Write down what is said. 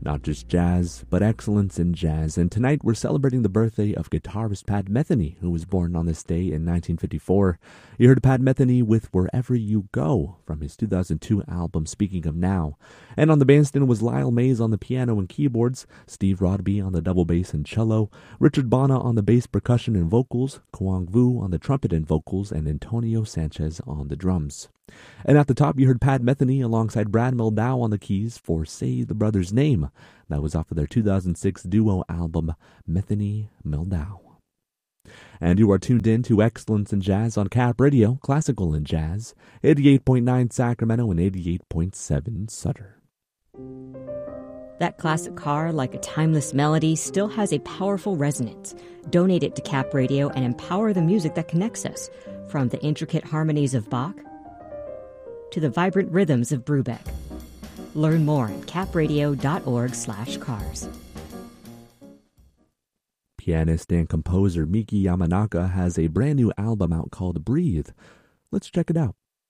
Not just jazz, but excellence in jazz. And tonight we're celebrating the birthday of guitarist Pat Metheny, who was born on this day in 1954. You heard Pat Metheny with Wherever You Go from his 2002 album Speaking of Now. And on the bandstand was Lyle Mays on the piano and keyboards, Steve Rodby on the double bass and cello, Richard Bona on the bass percussion and vocals, Kwang Vu on the trumpet and vocals, and Antonio Sanchez on the drums. And at the top, you heard Pat Metheny alongside Brad Mehldau on the keys for Say the Brother's Name. That was off of their 2006 duo album, Metheny Mehldau. And you are tuned in to Excellence in Jazz on Cap Radio, Classical and Jazz, 88.9 Sacramento and 88.7 Sutter. That classic car, like a timeless melody, still has a powerful resonance. Donate it to Cap Radio and empower the music that connects us, from the intricate harmonies of Bach to the vibrant rhythms of Brubeck. Learn more at capradio.org/cars. Pianist and composer Miki Yamanaka has a brand new album out called Breathe. Let's check it out.